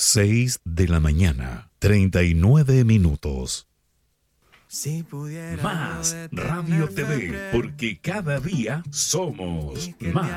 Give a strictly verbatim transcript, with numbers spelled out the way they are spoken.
seis de la mañana, treinta y nueve minutos. Si pudiera Más Radio T V, porque cada día somos más.